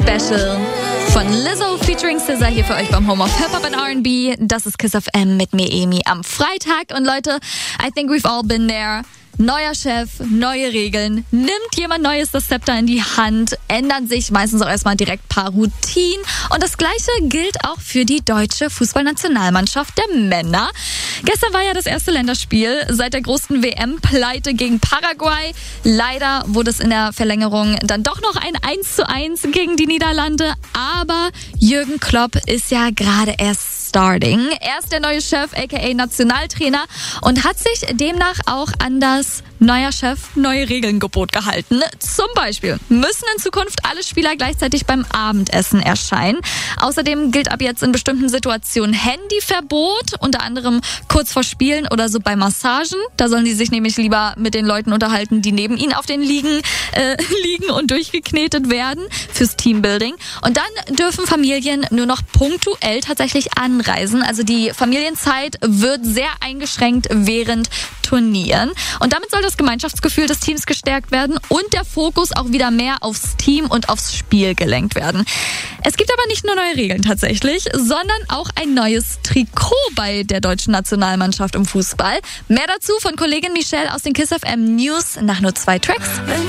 Special von Lizzo featuring SZA hier für euch beim Home of Hip Hop and R&B. Das ist Kiss FM mit mir, Emi, am Freitag. Und Leute, I think we've all been there. Neuer Chef, neue Regeln. Nimmt jemand Neues das Zepter in die Hand, ändern sich meistens auch erstmal direkt ein paar Routinen. Und das Gleiche gilt auch für die deutsche Fußballnationalmannschaft der Männer. Gestern war ja das erste Länderspiel seit der großen WM-Pleite gegen Paraguay. Leider wurde es in der Verlängerung dann doch noch ein 1:1 gegen die Niederlande. Aber Jürgen Klopp ist ja gerade erst starting. Er ist der neue Chef, aka Nationaltrainer, und hat sich demnach auch an das neuer Chef neue Regeln-Gebot gehalten. Zum Beispiel müssen in Zukunft alle Spieler gleichzeitig beim Abendessen erscheinen. Außerdem gilt ab jetzt in bestimmten Situationen Handyverbot, unter anderem kurz vor Spielen oder so bei Massagen. Da sollen die sich nämlich lieber mit den Leuten unterhalten, die neben ihnen auf den Liegen liegen und durchgeknetet werden fürs Teambuilding. Und dann dürfen Familien nur noch punktuell tatsächlich anreisen. Also die Familienzeit wird sehr eingeschränkt während Turnieren. Und damit soll das Gemeinschaftsgefühl des Teams gestärkt werden und der Fokus auch wieder mehr aufs Team und aufs Spiel gelenkt werden. Es gibt aber nicht nur neue Regeln tatsächlich, sondern auch ein neues Trikot bei der deutschen Nationalmannschaft im Fußball. Mehr dazu von Kollegin Michelle aus den Kiss FM News nach nur 2 Tracks.